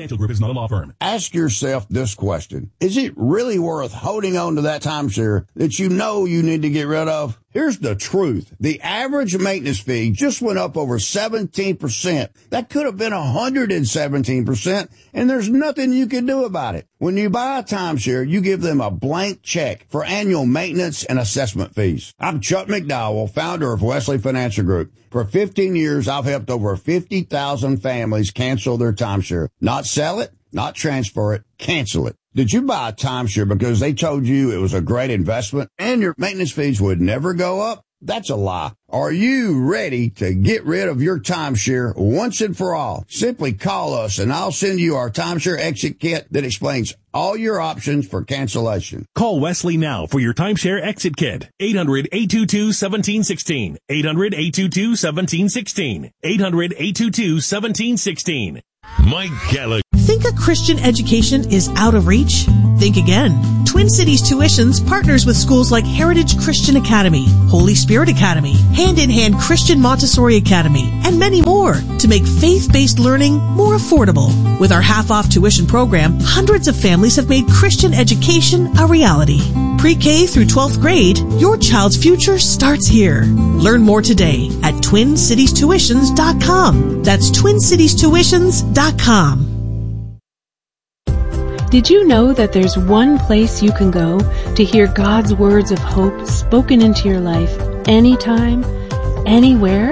Financial Group is not a law firm. Ask yourself this question. Is it really worth holding on to that timeshare that you know you need to get rid of? Here's the truth. The average maintenance fee just went up over 17%. That could have been 117%, and there's nothing you can do about it. When you buy a timeshare, you give them a blank check for annual maintenance and assessment fees. I'm Chuck McDowell, founder of Wesley Financial Group. For 15 years, I've helped over 50,000 families cancel their timeshare. Not sell it, not transfer it, cancel it. Did you buy a timeshare because they told you it was a great investment and your maintenance fees would never go up? That's a lie. Are you ready to get rid of your timeshare once and for all? Simply call us and I'll send you our timeshare exit kit that explains all your options for cancellation. Call Wesley now for your timeshare exit kit. 800-822-1716. 800-822-1716. 800-822-1716. Mike Gallagher. Think a Christian education is out of reach? Think again. Twin Cities Tuitions partners with schools like Heritage Christian Academy, Holy Spirit Academy, Hand in Hand Christian Montessori Academy, and many more to make faith-based learning more affordable. With our half-off tuition program, hundreds of families have made Christian education a reality. Pre-K through 12th grade, your child's future starts here. Learn more today at TwinCitiesTuitions.com. That's TwinCitiesTuitions.com. Did you know that there's one place you can go to hear God's words of hope spoken into your life anytime, anywhere?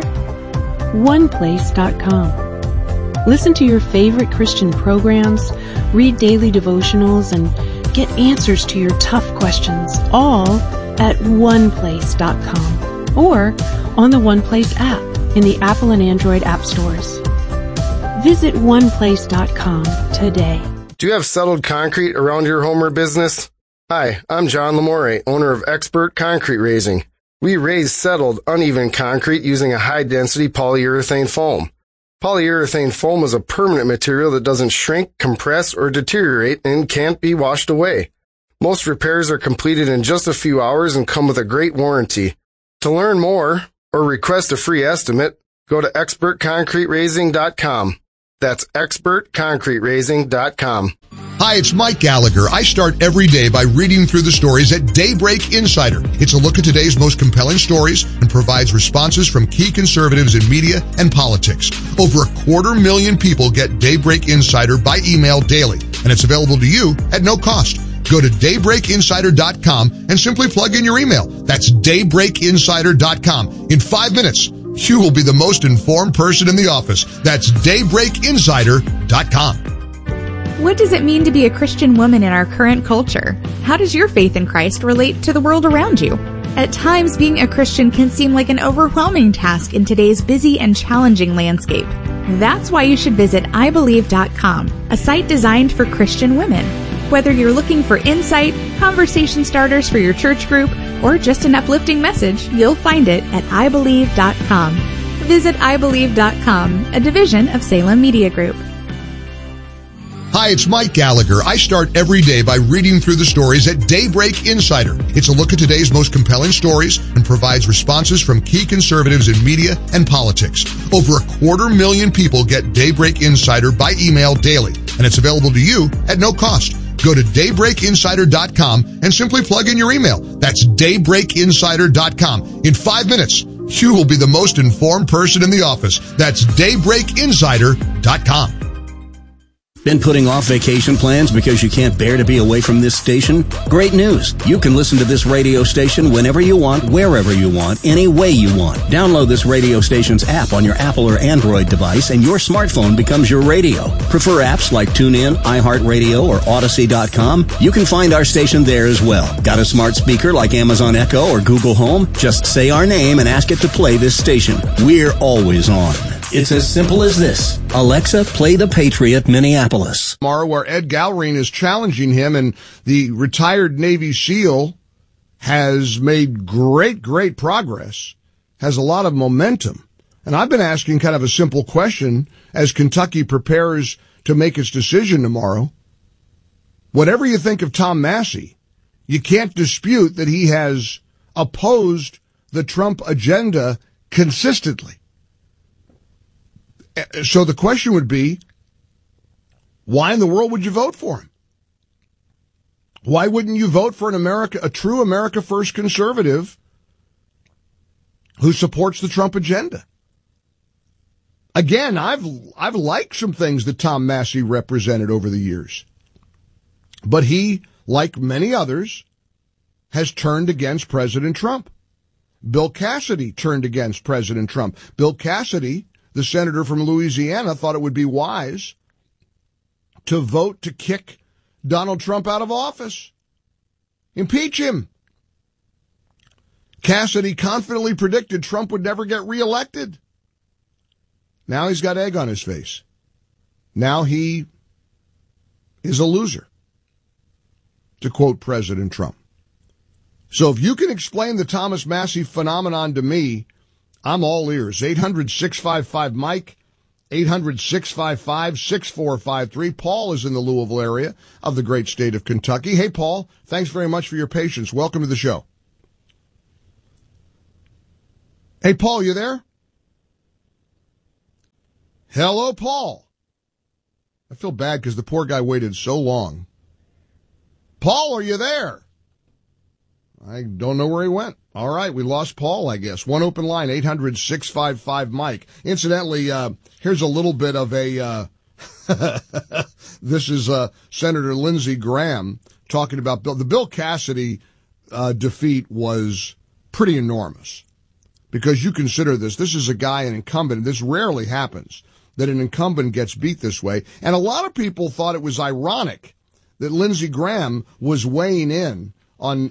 OnePlace.com. Listen to your favorite Christian programs, read daily devotionals, and get answers to your tough questions, all at OnePlace.com or on the OnePlace app in the Apple and Android app stores. Visit OnePlace.com today. Do you have settled concrete around your home or business? Hi, I'm John Lamore, owner of Expert Concrete Raising. We raise settled, uneven concrete using a high-density polyurethane foam. Polyurethane foam is a permanent material that doesn't shrink, compress, or deteriorate and can't be washed away. Most repairs are completed in just a few hours and come with a great warranty. To learn more or request a free estimate, go to expertconcreteraising.com. That's expertconcreteraising.com. Hi, it's Mike Gallagher. I start every day by reading through the stories at Daybreak Insider. It's a look at today's most compelling stories and provides responses from key conservatives in media and politics. Over 250,000 people get Daybreak Insider by email daily, and it's available to you at no cost. Go to daybreakinsider.com and simply plug in your email. That's daybreakinsider.com. In 5 minutes, you will be the most informed person in the office. That's daybreakinsider.com. What does it mean to be a Christian woman in our current culture? How does your faith in Christ relate to the world around you? At times, being a Christian can seem like an overwhelming task in today's busy and challenging landscape. That's why you should visit ibelieve.com, a site designed for Christian women. Whether you're looking for insight, conversation starters for your church group, or just an uplifting message, you'll find it at ibelieve.com. Visit ibelieve.com, a division of Salem Media Group. Hi, it's Mike Gallagher. I start every day by reading through the stories at Daybreak Insider. It's a look at today's most compelling stories and provides responses from key conservatives in media and politics. Over 250,000 people get Daybreak Insider by email daily, and it's available to you at no cost. Go to daybreakinsider.com and simply plug in your email. That's daybreakinsider.com. In 5 minutes, you will be the most informed person in the office. That's daybreakinsider.com. Been putting off vacation plans because you can't bear to be away from this station? Great news! You can listen to this radio station whenever you want, wherever you want, any way you want. Download this radio station's app on your Apple or Android device and your smartphone becomes your radio. Prefer apps like TuneIn, iHeartRadio, or Odyssey.com? You can find our station there as well. Got a smart speaker like Amazon Echo or Google Home? Just say our name and ask it to play this station. We're always on. It's as simple as this. Alexa, play the Patriot Minneapolis. Tomorrow, where Ed Galrine is challenging him, and the retired Navy SEAL has made great progress, has a lot of momentum. And I've been asking kind of a simple question as Kentucky prepares to make its decision tomorrow. Whatever you think of Tom Massey, you can't dispute that he has opposed the Trump agenda consistently. So the question would be, Why in the world would you vote for him? Why wouldn't you vote for a true America First conservative who supports the Trump agenda? Again, I've liked some things that Tom Massie represented over the years. But he, like many others, has turned against President Trump. Bill Cassidy turned against President Trump. Bill Cassidy, the senator from Louisiana, thought it would be wise to vote to kick Donald Trump out of office. Impeach him. Cassidy confidently predicted Trump would never get reelected. Now he's got egg on his face. Now he is a loser, to quote President Trump. So if you can explain the Thomas Massie phenomenon to me, I'm all ears. 800-655-MIKE, 800-655-6453. Paul is in the Louisville area of the great state of Kentucky. Hey, Paul, thanks very much for your patience. Welcome to the show. Hey, Paul, you there? Hello, Paul. I feel bad because the poor guy waited so long. Paul, are you there? I don't know where he went. All right, we lost Paul, I guess. One open line, 800-655-MIKE. Incidentally, here's a little bit of a, this is Senator Lindsey Graham talking about the Bill Cassidy defeat was pretty enormous. Because you consider this is a guy, an incumbent, and this rarely happens, that an incumbent gets beat this way. And a lot of people thought it was ironic that Lindsey Graham was weighing in on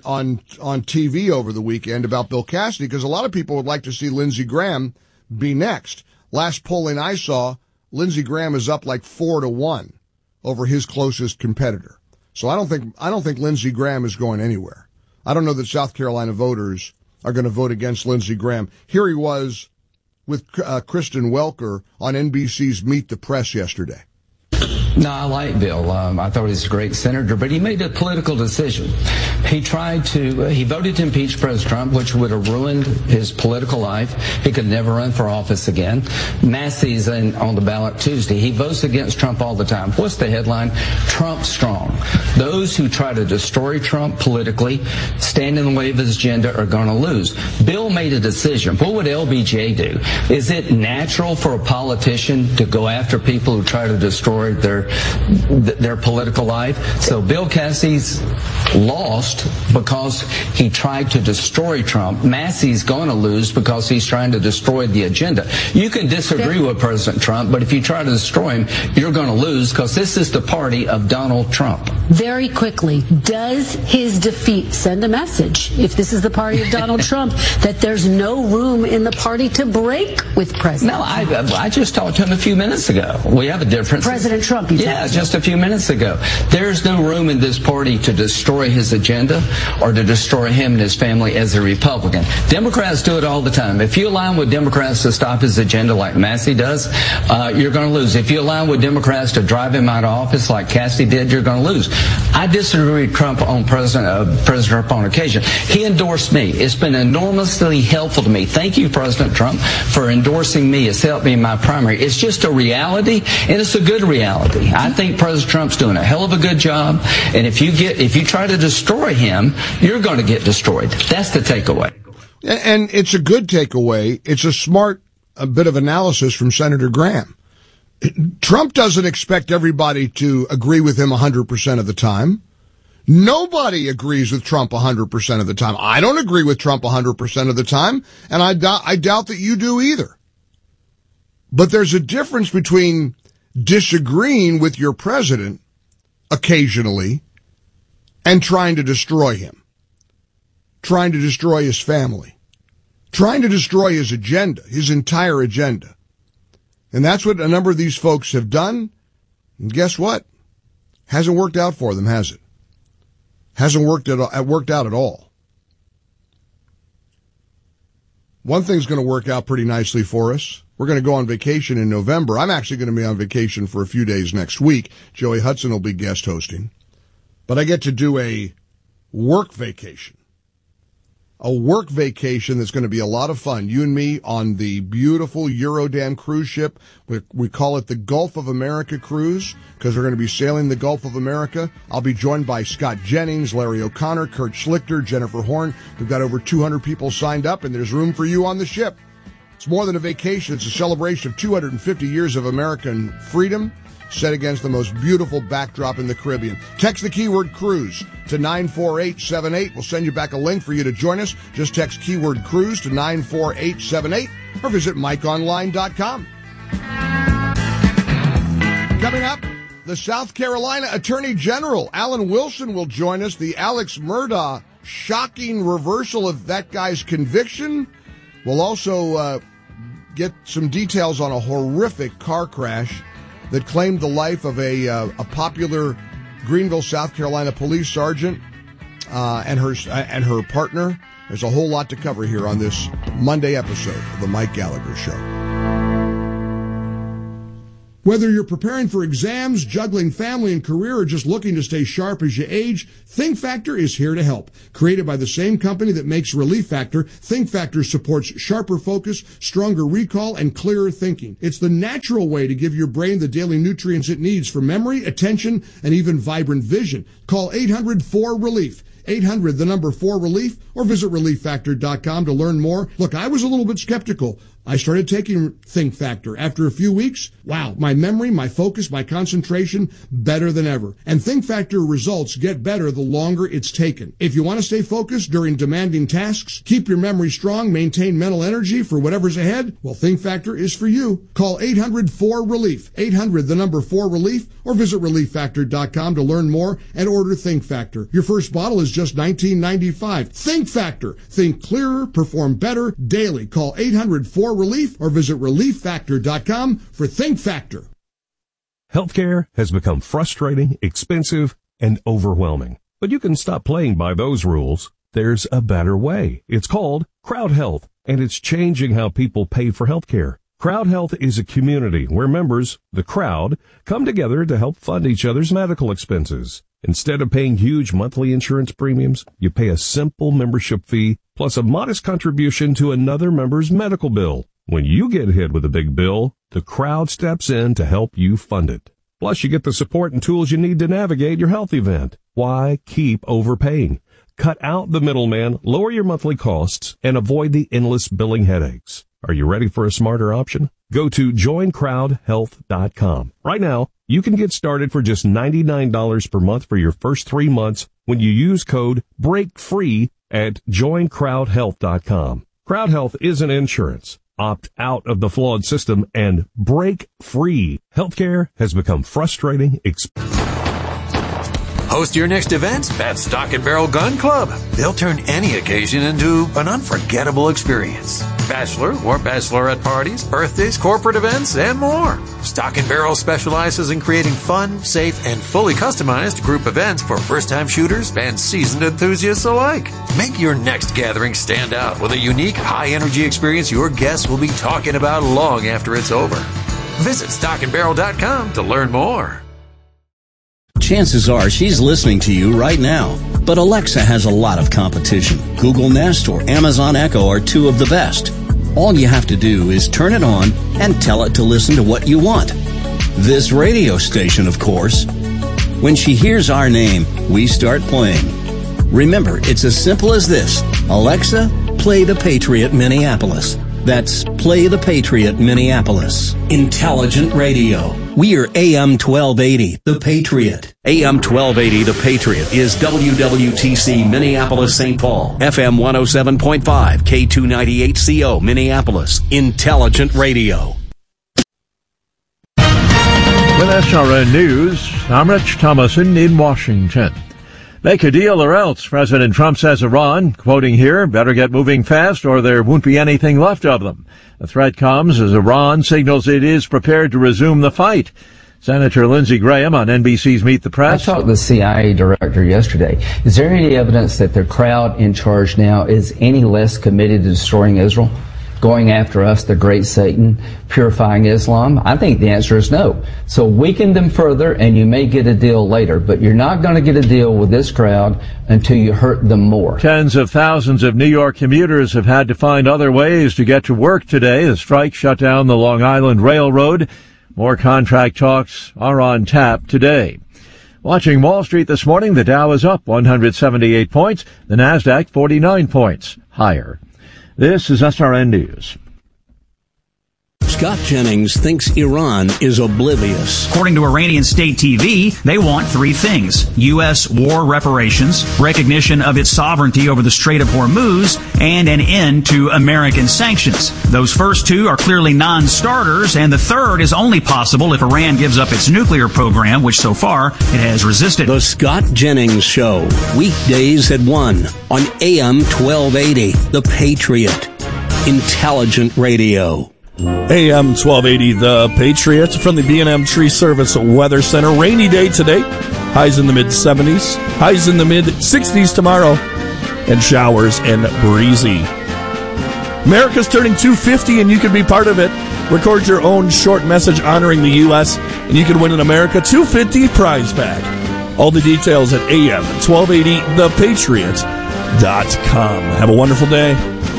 TV over the weekend about Bill Cassidy, because a lot of people would like to see Lindsey Graham be next. Last polling I saw, Lindsey Graham is up like 4-1 over his closest competitor. So I don't think Lindsey Graham is going anywhere. I don't know that South Carolina voters are going to vote against Lindsey Graham. Here he was with Kristen Welker on NBC's Meet the Press yesterday. No, I like Bill. I thought he was a great senator, but he made a political decision. He voted to impeach President Trump, which would have ruined his political life. He could never run for office again. Massey's on the ballot Tuesday. He votes against Trump all the time. What's the headline? Trump strong. Those who try to destroy Trump politically, stand in the way of his agenda, are going to lose. Bill made a decision. What would LBJ do? Is it natural for a politician to go after people who try to destroy their political life? So Bill Cassidy's lost because he tried to destroy Trump. Massey's going to lose because he's trying to destroy the agenda. You can disagree with President Trump, but if you try to destroy him, you're going to lose because this is the party of Donald Trump. Very quickly, does his defeat send a message, if this is the party of Donald Trump, that there's no room in the party to break with President Trump? No, I just talked to him a few minutes ago. We have a difference. President Trump, yeah, just a few minutes ago. There's no room in this party to destroy his agenda or to destroy him and his family as a Republican. Democrats do it all the time. If you align with Democrats to stop his agenda like Massey does, you're going to lose. If you align with Democrats to drive him out of office like Cassidy did, you're going to lose. I disagree with Trump on President Trump on occasion. He endorsed me. It's been enormously helpful to me. Thank you, President Trump, for endorsing me. It's helped me in my primary. It's just a reality, and it's a good reality. I think President Trump's doing a hell of a good job, and if you try to destroy him, you're going to get destroyed. That's the takeaway. And it's a good takeaway. It's a smart bit of analysis from Senator Graham. Trump doesn't expect everybody to agree with him 100% of the time. Nobody agrees with Trump 100% of the time. I don't agree with Trump 100% of the time, and I doubt that you do either. But there's a difference between disagreeing with your president occasionally and trying to destroy him, trying to destroy his family, trying to destroy his agenda, his entire agenda. And that's what a number of these folks have done. And guess what? Hasn't worked out for them, has it? Hasn't worked out at all. One thing's going to work out pretty nicely for us. We're going to go on vacation in November. I'm actually going to be on vacation for a few days next week. Joey Hudson will be guest hosting. But I get to do a work vacation. a work vacation that's going to be a lot of fun. You and me on the beautiful Eurodam cruise ship. We call it the Gulf of America cruise because we're going to be sailing the Gulf of America. I'll be joined by Scott Jennings, Larry O'Connor, Kurt Schlichter, Jennifer Horn. We've got over 200 people signed up, and there's room for you on the ship. It's more than a vacation. It's a celebration of 250 years of American freedom set against the most beautiful backdrop in the Caribbean. Text the keyword cruise to 94878. We'll send you back a link for you to join us. Just text keyword cruise to 94878 or visit MikeOnline.com. Coming up, the South Carolina Attorney General, Alan Wilson, will join us. The Alex Murdaugh shocking reversal of that guy's conviction. We'll also get some details on a horrific car crash that claimed the life of a popular Greenville, South Carolina police sergeant and her partner. There's a whole lot to cover here on this Monday episode of The Mike Gallagher Show. Whether you're preparing for exams, juggling family and career, or just looking to stay sharp as you age, Think Factor is here to help. Created by the same company that makes Relief Factor, Think Factor supports sharper focus, stronger recall, and clearer thinking. It's the natural way to give your brain the daily nutrients it needs for memory, attention, and even vibrant vision. Call 800-4RELIEF. 800, the number 4RELIEF, or visit ReliefFactor.com to learn more. Look, I was a little bit skeptical. I started taking Think Factor. After a few weeks, wow, my memory, my focus, my concentration, better than ever. And Think Factor results get better the longer it's taken. If you want to stay focused during demanding tasks, keep your memory strong, maintain mental energy for whatever's ahead, well, Think Factor is for you. Call 800-4RELIEF. 800, the number 4RELIEF, or visit ReliefFactor.com to learn more and order Think Factor. Your first bottle is just $19.95. Think Factor. Think clearer, perform better daily. Call 800-4RELIEF or visit ReliefFactor.com for Think Factor. Healthcare has become frustrating, expensive, and overwhelming. But you can stop playing by those rules. There's a better way. It's called Crowd Health, and it's changing how people pay for healthcare. Crowd Health is a community where members, the crowd, come together to help fund each other's medical expenses. Instead of paying huge monthly insurance premiums, you pay a simple membership fee plus a modest contribution to another member's medical bill. When you get hit with a big bill, the crowd steps in to help you fund it. Plus, you get the support and tools you need to navigate your health event. Why keep overpaying? Cut out the middleman, lower your monthly costs, and avoid the endless billing headaches. Are you ready for a smarter option? Go to joincrowdhealth.com. Right now, you can get started for just $99 per month for your first 3 months when you use code BREAKFREE at joincrowdhealth.com. Crowd Health isn't insurance. Opt out of the flawed system and break free. Healthcare has become frustrating, Host your next event at Stock and Barrel Gun Club. They'll turn any occasion into an unforgettable experience. Bachelor or bachelorette parties, birthdays, corporate events, and more. Stock and Barrel specializes in creating fun, safe, and fully customized group events for first-time shooters and seasoned enthusiasts alike. Make your next gathering stand out with a unique, high-energy experience your guests will be talking about long after it's over. Visit stockandbarrel.com to learn more. Chances are she's listening to you right now. But Alexa has a lot of competition. Google Nest or Amazon Echo are two of the best. All you have to do is turn it on and tell it to listen to what you want. This radio station, of course. When she hears our name, we start playing. Remember, it's as simple as this. Alexa, play The Patriot Minneapolis. That's Play The Patriot Minneapolis. Intelligent radio. We are AM 1280, The Patriot. AM 1280, The Patriot is WWTC Minneapolis, St. Paul. FM 107.5, K298CO Minneapolis. Intelligent radio. With SRN News, I'm Rich Thomason in Washington. Make a deal or else, President Trump says Iran, quoting here, better get moving fast or there won't be anything left of them. The threat comes as Iran signals it is prepared to resume the fight. Senator Lindsey Graham on NBC's Meet the Press. I talked to the CIA director yesterday. Is there any evidence that the crowd in charge now is any less committed to destroying Israel? going after us, the great Satan, purifying Islam? I think the answer is no. So weaken them further and you may get a deal later, but you're not going to get a deal with this crowd until you hurt them more. Tens of thousands of New York commuters have had to find other ways to get to work today. The strike shut down the Long Island Railroad. More contract talks are on tap today. Watching Wall Street this morning, the Dow is up 178 points, the Nasdaq 49 points higher. This is SRN News. Scott Jennings thinks Iran is oblivious. According to Iranian state TV, they want three things: U.S. war reparations, recognition of its sovereignty over the Strait of Hormuz, and an end to American sanctions. Those first two are clearly non-starters, and the third is only possible if Iran gives up its nuclear program, which so far it has resisted. The Scott Jennings Show, weekdays at 1 on AM 1280, The Patriot. Intelligent radio. AM 1280, The Patriot, from the B&M Tree Service Weather Center. Rainy day today. Highs in the mid-70s. Highs in the mid-60s tomorrow. And showers and breezy. America's turning 250, and you can be part of it. Record your own short message honoring the U.S., and you can win an America 250 prize pack. All the details at am1280thepatriot.com. Have a wonderful day.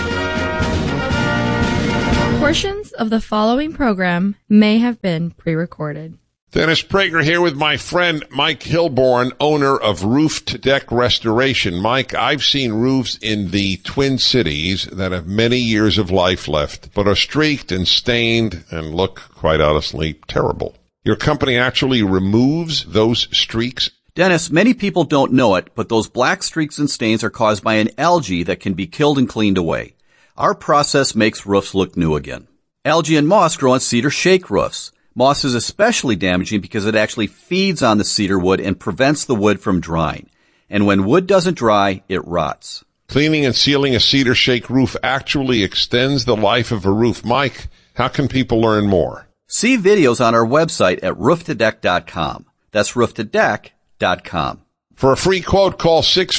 Portions of the following program may have been pre-recorded. Dennis Prager here with my friend Mike Hilborn, owner of Roof to Deck Restoration. Mike, I've seen roofs in the Twin Cities that have many years of life left, but are streaked and stained and look, quite honestly, terrible. Your company actually removes those streaks? Dennis, many people don't know it, but those black streaks and stains are caused by an algae that can be killed and cleaned away. Our process makes roofs look new again. Algae and moss grow on cedar shake roofs. Moss is especially damaging because it actually feeds on the cedar wood and prevents the wood from drying. And when wood doesn't dry, it rots. Cleaning and sealing a cedar shake roof actually extends the life of a roof. Mike, how can people learn more? See videos on our website at rooftodeck.com. That's rooftodeck.com. For a free quote, call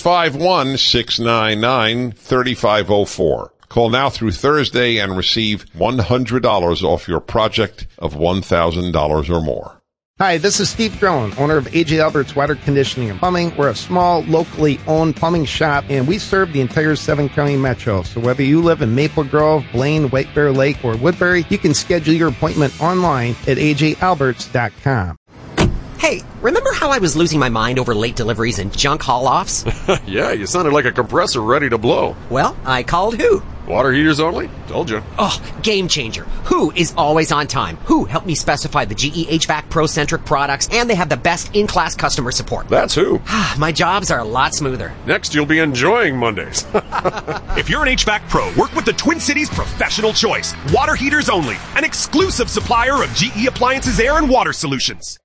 651-699-3504. Call now through Thursday and receive $100 off your project of $1,000 or more. Hi, this is Steve Drone, owner of A.J. Albert's Water Conditioning and Plumbing. We're a small, locally owned plumbing shop, and we serve the entire 7-county metro. So whether you live in Maple Grove, Blaine, White Bear Lake, or Woodbury, you can schedule your appointment online at ajalberts.com. Hey, remember how I was losing my mind over late deliveries and junk haul-offs? Yeah, you sounded like a compressor ready to blow. Well, I called who? Water heaters only? Told you. Oh, game changer. Who is always on time? Who helped me specify the GE HVAC Pro-centric products, and they have the best in-class customer support. That's who. My jobs are a lot smoother. Next, you'll be enjoying Mondays. If you're an HVAC pro, work with the Twin Cities Professional Choice. Water heaters only. An exclusive supplier of GE Appliances Air and Water Solutions.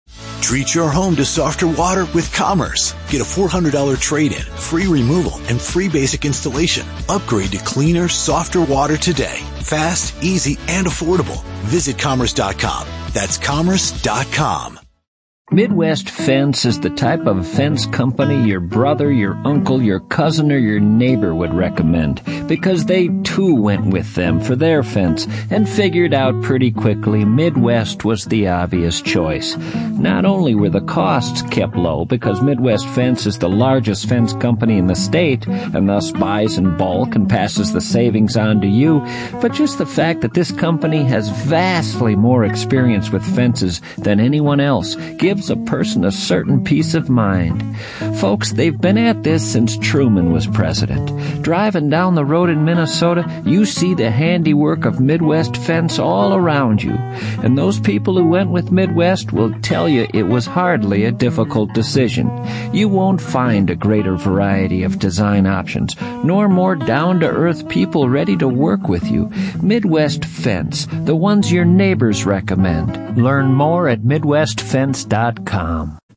Treat your home to softer water with Commerce. Get a $400 trade-in, free removal, and free basic installation. Upgrade to cleaner, softer water today. Fast, easy, and affordable. Visit Commerce.com. That's Commerce.com. Midwest Fence is the type of fence company your brother, your uncle, your cousin, or your neighbor would recommend, because they too went with them for their fence and figured out pretty quickly Midwest was the obvious choice. Not only were the costs kept low because Midwest Fence is the largest fence company in the state and thus buys in bulk and passes the savings on to you, but just the fact that this company has vastly more experience with fences than anyone else gives a person a certain peace of mind. Folks, they've been at this since Truman was president. Driving down the road in Minnesota, you see the handiwork of Midwest Fence all around you. And those people who went with Midwest will tell you it was hardly a difficult decision. You won't find a greater variety of design options, nor more down-to-earth people ready to work with you. Midwest Fence, the ones your neighbors recommend. Learn more at MidwestFence.com.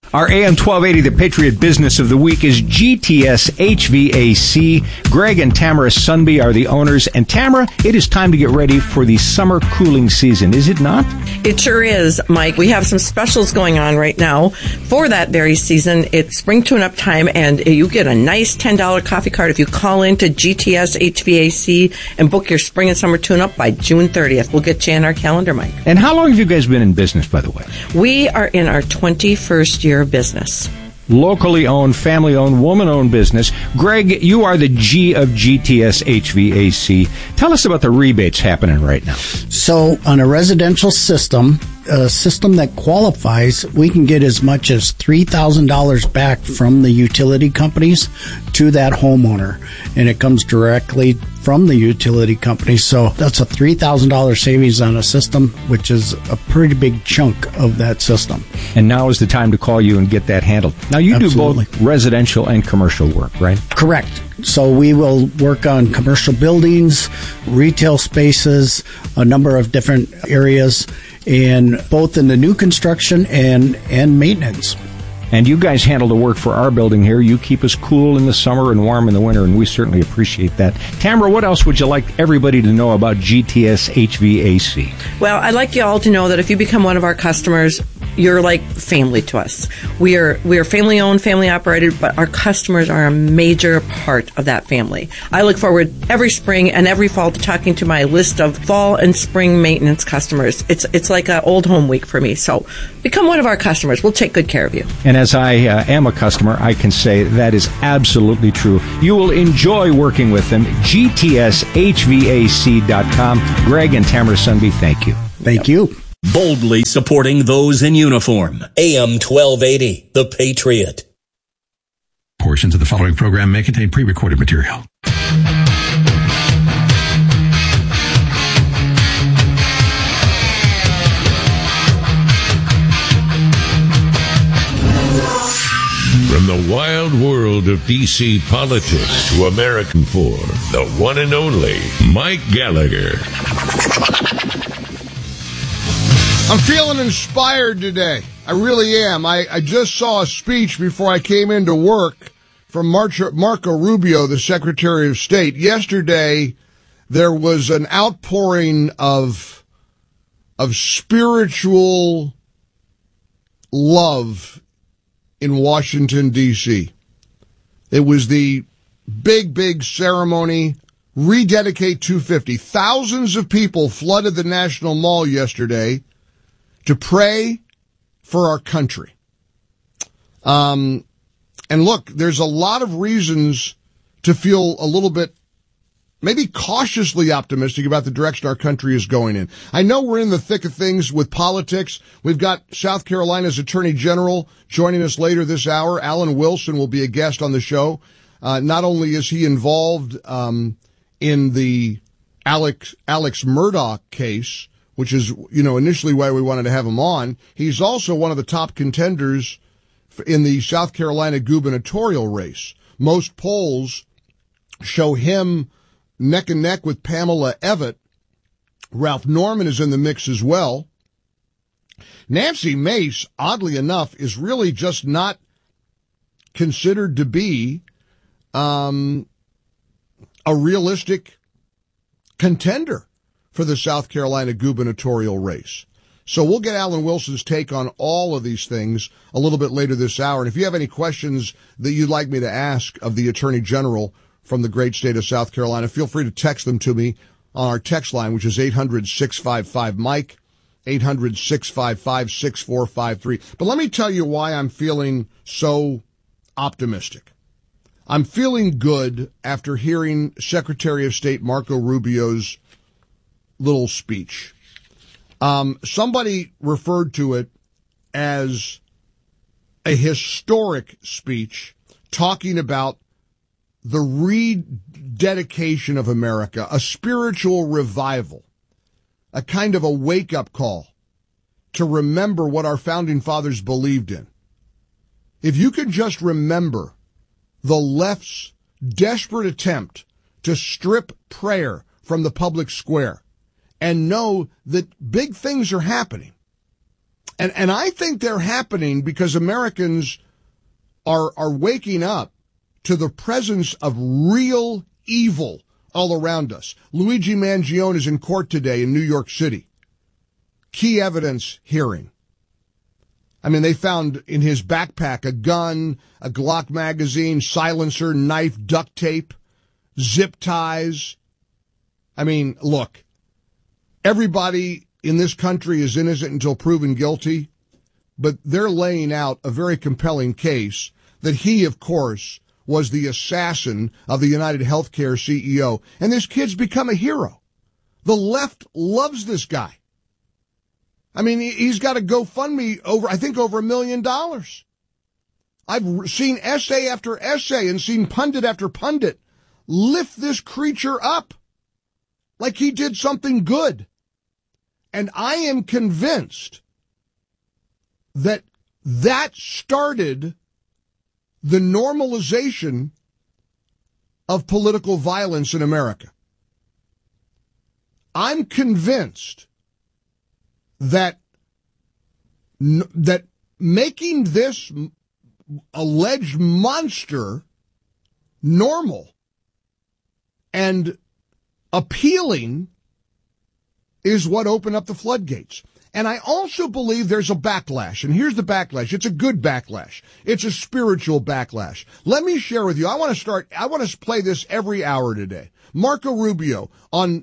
Our AM 1280, the Patriot Business of the Week, is GTS HVAC. Greg and Tamara Sunby are the owners. And Tamara, it is time to get ready for the summer cooling season, is it not? It sure is, Mike. We have some specials going on right now for that very season. It's spring tune-up time, and you get a nice $10 coffee card if you call into GTS HVAC and book your spring and summer tune-up by June 30th. We'll get you in our calendar, Mike. And how long have you guys been in business, by the way? We are in our 21st year of business. Locally owned, family-owned, woman-owned business. Greg, you are the G of GTS HVAC. Tell us about the rebates happening right now. So on a residential system, a system that qualifies, we can get as much as $3,000 back from the utility companies to that homeowner. And it comes directly from the utility company. So that's a $3,000 savings on a system, which is a pretty big chunk of that system. And now is the time to call you and get that handled. Now, you Absolutely. Do both residential and commercial work, right? Correct. So we will work on commercial buildings, retail spaces, a number of different areas, and both in the new construction and maintenance. And you guys handle the work for our building here. You keep us cool in the summer and warm in the winter, and we certainly appreciate that. Tamara, what else would you like everybody to know about GTS HVAC? Well, I'd like you all to know that if you become one of our customers, you're like family to us. We are family-owned, family-operated, but our customers are a major part of that family. I look forward every spring and every fall to talking to my list of fall and spring maintenance customers. It's like an old home week for me. So become one of our customers. We'll take good care of you. And as I am a customer, I can say that is absolutely true. You will enjoy working with them. GTSHVAC.com. Greg and Tamara Sunby, thank you. Thank you. Boldly supporting those in uniform. AM 1280, The Patriot. Portions of the following program may contain pre-recorded material. From the wild world of D.C. politics to American for the one and only Mike Gallagher. I'm feeling inspired today. I really am. I just saw a speech before I came into work from Marco Rubio, the Secretary of State. Yesterday, there was an outpouring of spiritual love in Washington, D.C. It was the big ceremony, Rededicate 250. Thousands of people flooded the National Mall yesterday to pray for our country. And look, there's a lot of reasons to feel a little bit, maybe cautiously optimistic about the direction our country is going in. I know we're in the thick of things with politics. We've got South Carolina's Attorney General joining us later this hour. Alan Wilson will be a guest on the show. Not only is he involved in the Alex Murdaugh case, which is, initially why we wanted to have him on. He's also one of the top contenders in the South Carolina gubernatorial race. Most polls show him neck and neck with Pamela Evette. Ralph Norman is in the mix as well. Nancy Mace, oddly enough, is really just not considered to be a realistic contender for the South Carolina gubernatorial race. So we'll get Alan Wilson's take on all of these things a little bit later this hour. And if you have any questions that you'd like me to ask of the Attorney General from the great state of South Carolina, feel free to text them to me on our text line, which is 800-655-MIKE, 800-655-6453. But let me tell you why I'm feeling so optimistic. I'm feeling good after hearing Secretary of State Marco Rubio's little speech. Somebody referred to it as a historic speech talking about the rededication of America, a spiritual revival, a kind of a wake-up call to remember what our founding fathers believed in. If you could just remember the left's desperate attempt to strip prayer from the public square, and know that big things are happening. And I think they're happening because Americans are waking up to the presence of real evil all around us. Luigi Mangione is in court today in New York City. Key evidence hearing. I mean, they found in his backpack a gun, a Glock magazine, silencer, knife, duct tape, zip ties. I mean, look, everybody in this country is innocent until proven guilty, but they're laying out a very compelling case that he, of course, was the assassin of the United Healthcare CEO. And this kid's become a hero. The left loves this guy. I mean, he's got a GoFundMe over $1 million. I've seen essay after essay and seen pundit after pundit lift this creature up like he did something good. And I am convinced that started the normalization of political violence in America. I'm convinced that making this alleged monster normal and appealing is what opened up the floodgates. And I also believe there's a backlash. And here's the backlash. It's a good backlash. It's a spiritual backlash. Let me share with you. I want to play this every hour today. Marco Rubio on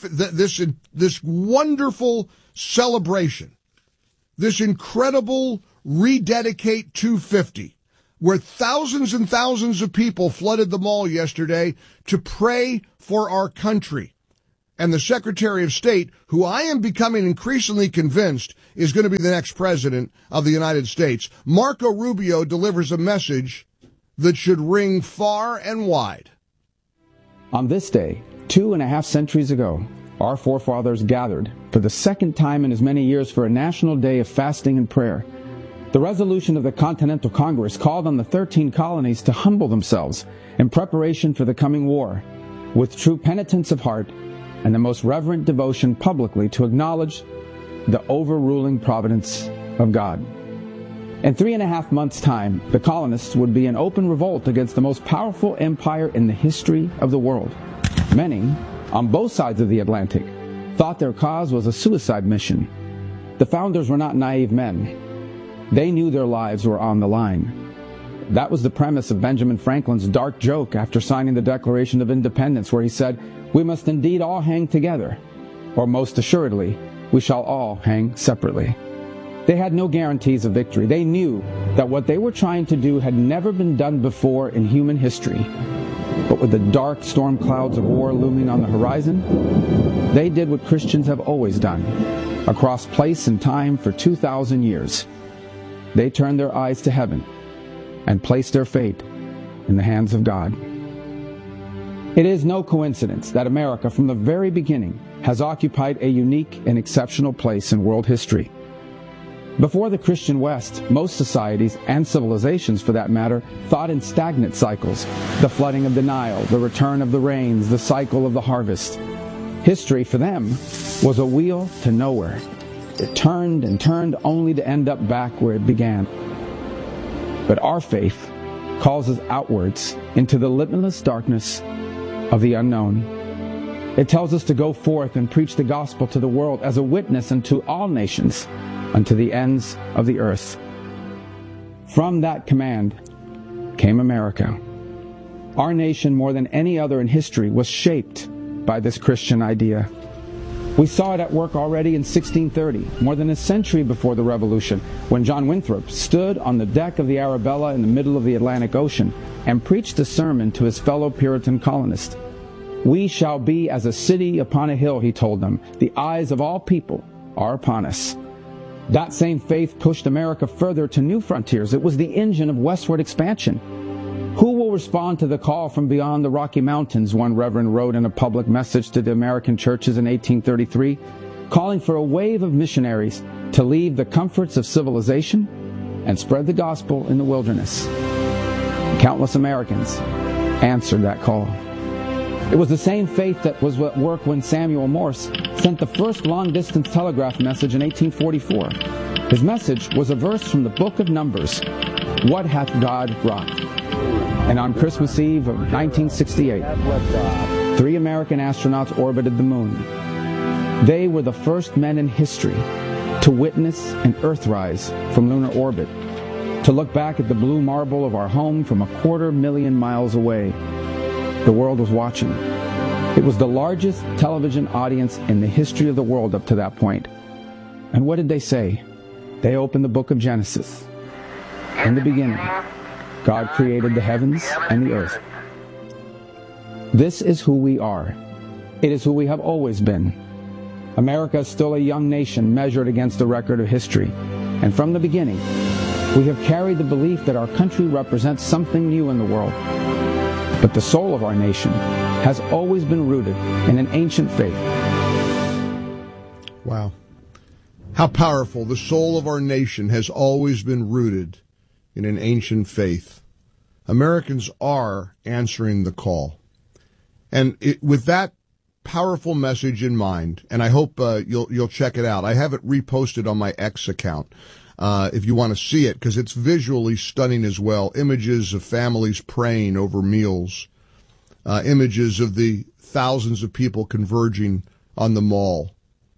this wonderful celebration, this incredible Rededicate 250, where thousands and thousands of people flooded the mall yesterday to pray for our country. And the Secretary of State, who I am becoming increasingly convinced is going to be the next president of the United States, Marco Rubio delivers a message that should ring far and wide. On this day, 2.5 centuries ago, our forefathers gathered for the second time in as many years for a national day of fasting and prayer. The resolution of the Continental Congress called on the 13 colonies to humble themselves in preparation for the coming war, with true penitence of heart and the most reverent devotion publicly to acknowledge the overruling providence of God. In 3.5 months' time, the colonists would be in open revolt against the most powerful empire in the history of the world. Many, on both sides of the Atlantic, thought their cause was a suicide mission. The founders were not naive men. They knew their lives were on the line. That was the premise of Benjamin Franklin's dark joke after signing the Declaration of Independence, where he said, "We must indeed all hang together, or most assuredly, we shall all hang separately." They had no guarantees of victory. They knew that what they were trying to do had never been done before in human history. But with the dark storm clouds of war looming on the horizon, they did what Christians have always done, across place and time for 2,000 years. They turned their eyes to heaven and placed their fate in the hands of God. It is no coincidence that America, from the very beginning, has occupied a unique and exceptional place in world history. Before the Christian West, most societies, and civilizations for that matter, thought in stagnant cycles: the flooding of the Nile, the return of the rains, the cycle of the harvest. History, for them, was a wheel to nowhere. It turned and turned only to end up back where it began. But our faith calls us outwards into the limitless darkness of the unknown. It tells us to go forth and preach the gospel to the world as a witness unto all nations, unto the ends of the earth. From that command came America. Our nation, more than any other in history, was shaped by this Christian idea. We saw it at work already in 1630, more than a century before the Revolution, when John Winthrop stood on the deck of the Arabella in the middle of the Atlantic Ocean and preached a sermon to his fellow Puritan colonists. "We shall be as a city upon a hill," he told them. "The eyes of all people are upon us." That same faith pushed America further to new frontiers. It was the engine of westward expansion. Who will respond to the call from beyond the Rocky Mountains, one reverend wrote in a public message to the American churches in 1833, calling for a wave of missionaries to leave the comforts of civilization and spread the gospel in the wilderness. Countless Americans answered that call. It was the same faith that was at work when Samuel Morse sent the first long-distance telegraph message in 1844. His message was a verse from the book of Numbers, "What hath God wrought?" And on Christmas Eve of 1968, 3 American astronauts orbited the moon. They were the first men in history to witness an Earthrise from lunar orbit, to look back at the blue marble of our home from 250,000 miles away. The world was watching. It was the largest television audience in the history of the world up to that point. And what did they say? They opened the book of Genesis. In the beginning, God created the heavens and the earth. This is who we are. It is who we have always been. America is still a young nation measured against the record of history. And from the beginning, we have carried the belief that our country represents something new in the world. But the soul of our nation has always been rooted in an ancient faith. Wow. How powerful. The soul of our nation has always been rooted in an ancient faith. Americans are answering the call. And with that powerful message in mind, and I hope you'll check it out. I have it reposted on my X account if you want to see it, because it's visually stunning as well. Images of families praying over meals, images of the thousands of people converging on the mall.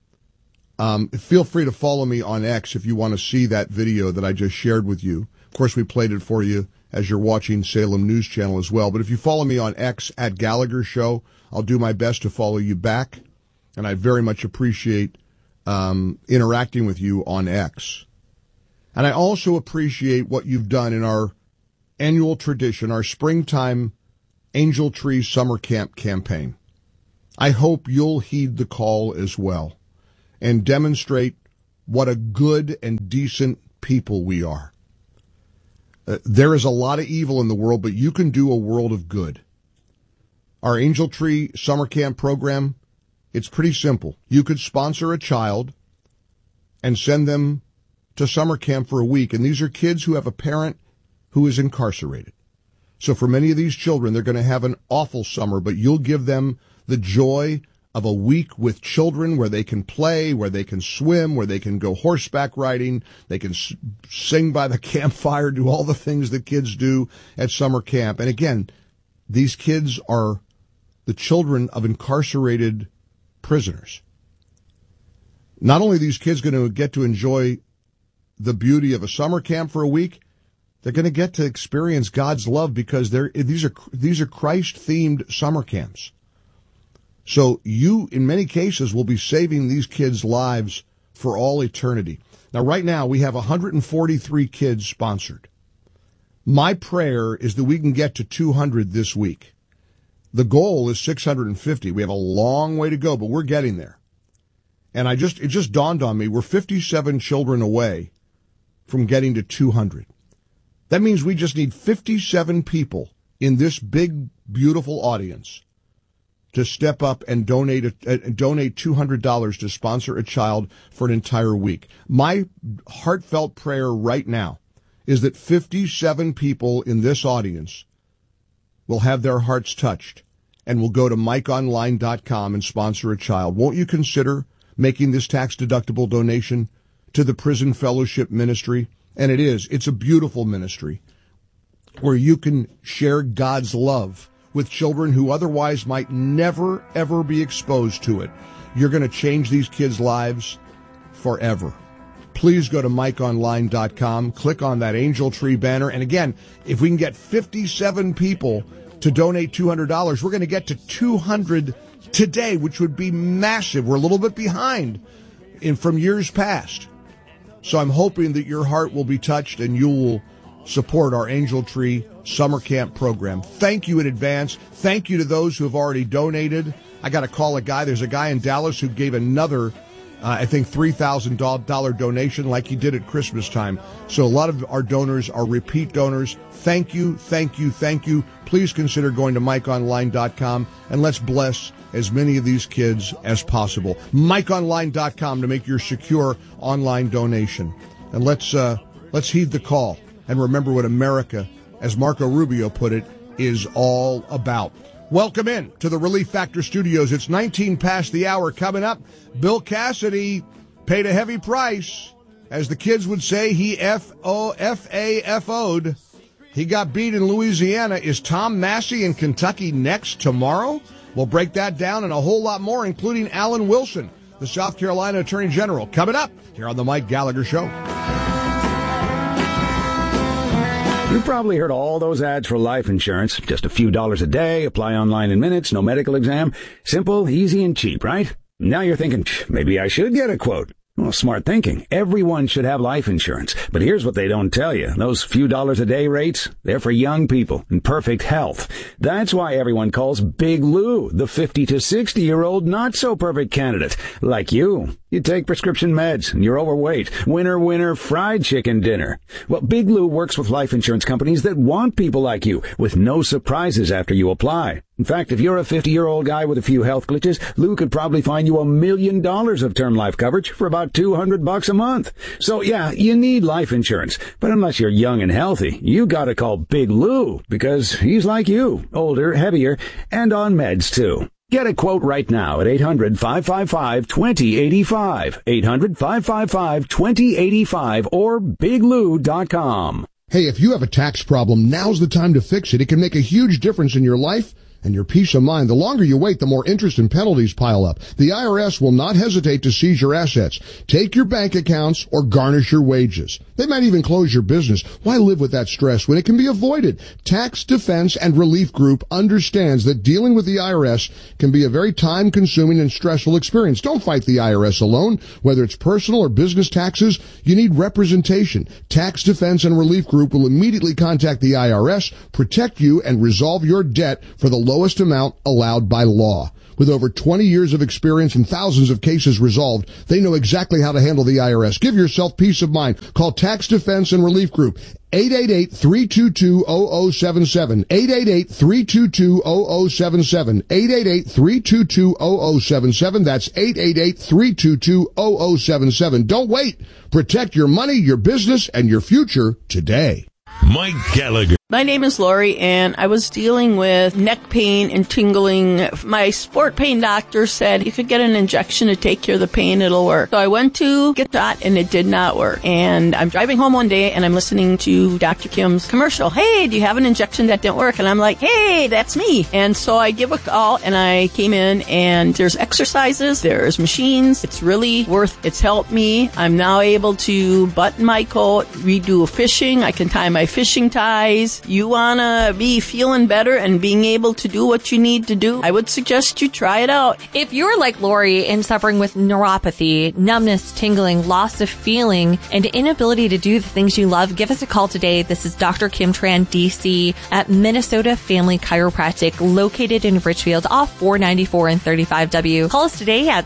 Feel free to follow me on X if you want to see that video that I just shared with you. Of course, we played it for you as you're watching Salem News Channel as well. But if you follow me on X at Gallagher Show, I'll do my best to follow you back. And I very much appreciate interacting with you on X. And I also appreciate what you've done in our annual tradition, our springtime Angel Tree Summer Camp campaign. I hope you'll heed the call as well and demonstrate what a good and decent people we are. There is a lot of evil in the world, but you can do a world of good. Our Angel Tree Summer Camp program, it's pretty simple. You could sponsor a child and send them to summer camp for a week, and these are kids who have a parent who is incarcerated. So for many of these children, they're going to have an awful summer, but you'll give them the joy of a week with children where they can play, where they can swim, where they can go horseback riding, they can sing by the campfire, do all the things that kids do at summer camp. And again, these kids are the children of incarcerated prisoners. Not only are these kids going to get to enjoy the beauty of a summer camp for a week, they're going to get to experience God's love because these are Christ-themed summer camps. So you, in many cases, will be saving these kids' lives for all eternity. Now, right now, we have 143 kids sponsored. My prayer is that we can get to 200 this week. The goal is 650. We have a long way to go, but we're getting there. And it just dawned on me, we're 57 children away from getting to 200. That means we just need 57 people in this big, beautiful audience to step up and donate $200 to sponsor a child for an entire week. My heartfelt prayer right now is that 57 people in this audience will have their hearts touched and will go to MikeOnline.com and sponsor a child. Won't you consider making this tax-deductible donation to the Prison Fellowship Ministry? And it's a beautiful ministry where you can share God's love with children who otherwise might never, ever be exposed to it. You're going to change these kids' lives forever. Please go to MikeOnline.com, click on that Angel Tree banner. And again, if we can get 57 people to donate $200, we're going to get to 200 today, which would be massive. We're a little bit behind from years past. So I'm hoping that your heart will be touched and you will support our Angel Tree Summer Camp program. Thank you in advance. Thank you to those who have already donated. I got to call a guy. There's a guy in Dallas who gave another, I think, $3,000 donation like he did at Christmas time. So a lot of our donors are repeat donors. Thank you, thank you, thank you. Please consider going to MikeOnline.com and let's bless as many of these kids as possible. MikeOnline.com to make your secure online donation. And let's heed the call and remember what America, as Marco Rubio put it, is all about. Welcome in to the Relief Factor Studios. It's 19 past the hour. Coming up, Bill Cassidy paid a heavy price As the kids would say, he F-A-F-O'd. He got beat in Louisiana. Is Tom Massey in Kentucky next tomorrow? We'll break that down and a whole lot more, including Alan Wilson, the South Carolina Attorney General, coming up here on the Mike Gallagher Show. You've probably heard all those ads for life insurance. Just a few dollars a day, apply online in minutes, no medical exam. Simple, easy, and cheap, right? Now you're thinking, maybe I should get a quote. Well, smart thinking. Everyone should have life insurance. But here's what they don't tell you. Those few dollars a day rates, they're for young people in perfect health. That's why everyone calls Big Lou the 50 to 60-year-old not-so-perfect candidate. Like you. You take prescription meds, and you're overweight. Winner, fried chicken dinner. Well, Big Lou works with life insurance companies that want people like you, with no surprises after you apply. In fact, if you're a 50-year-old guy with a few health glitches, Lou could probably find you $1 million of term life coverage for about $200 a month. So yeah, you need life insurance. But unless you're young and healthy, you gotta call Big Lou, because he's like you, older, heavier, and on meds too. Get a quote right now at 800-555-2085, 800-555-2085, or biglou.com. Hey, if you have a tax problem, now's the time to fix it. It can make a huge difference in your life and your peace of mind. The longer you wait, the more interest and penalties pile up. The IRS will not hesitate to seize your assets, take your bank accounts, or garnish your wages. They might even close your business. Why live with that stress when it can be avoided? Tax Defense and Relief Group understands that dealing with the IRS can be a very time-consuming and stressful experience. Don't fight the IRS alone. Whether it's personal or business taxes, you need representation. Tax Defense and Relief Group will immediately contact the IRS, protect you, and resolve your debt for the lowest amount allowed by law. With over 20 years of experience and thousands of cases resolved, they know exactly how to handle the IRS. Give yourself peace of mind. Call Tax Defense and Relief Group, 888-322-0077, 888-322-0077, 888-322-0077. That's 888-322-0077. Don't wait. Protect your money, your business, and your future today. Mike Gallagher. My name is Lori, and I was dealing with neck pain and tingling. My sport pain doctor said you could get an injection to take care of the pain, it'll work. So I went to get that, and it did not work. And I'm driving home one day, and I'm listening to Dr. Kim's commercial. Hey, do you have an injection that didn't work? And I'm like, hey, that's me. And so I give a call, and I came in, and there's exercises, there's machines. It's really it's helped me. I'm now able to button my coat, redo fishing. I can tie my fishing ties. You want to be feeling better and being able to do what you need to do, I would suggest you try it out. If you're like Lori and suffering with neuropathy, numbness, tingling, loss of feeling, and inability to do the things you love, give us a call today. This is Dr. Kim Tran, DC, at Minnesota Family Chiropractic, located in Richfield, off 494 and 35W. Call us today at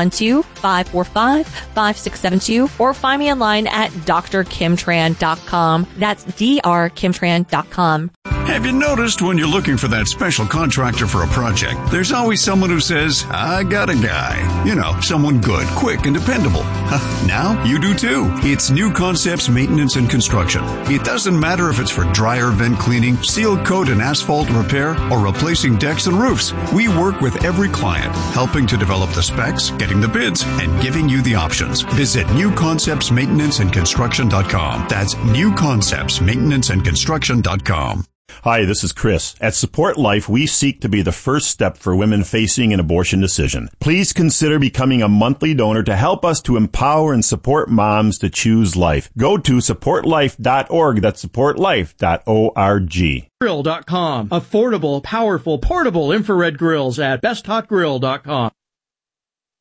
612-545-5672 or find me online at drkimtran.com. That's drkimtran.com. Have you noticed when you're looking for that special contractor for a project, there's always someone who says, I got a guy. You know, someone good, quick, and dependable. Now you do too. It's New Concepts Maintenance and Construction. It doesn't matter if it's for dryer vent cleaning, seal coat and asphalt repair, or replacing decks and roofs. We work with every client, helping to develop the specs, getting the bids, and giving you the options. Visit newconceptsmaintenanceandconstruction.com. That's newconceptsmaintenanceandconstruction.com. Hi, this is Chris. At Support Life, we seek to be the first step for women facing an abortion decision. Please consider becoming a monthly donor to help us to empower and support moms to choose life. Go to supportlife.org. That's supportlife.org. Grill.com. Affordable, powerful, portable infrared grills at besthotgrill.com.